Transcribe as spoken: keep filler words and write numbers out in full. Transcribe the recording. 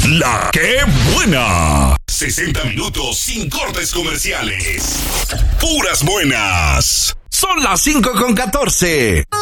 La que buena. sesenta minutos sin cortes comerciales. Puras buenas. Son las cinco con catorce.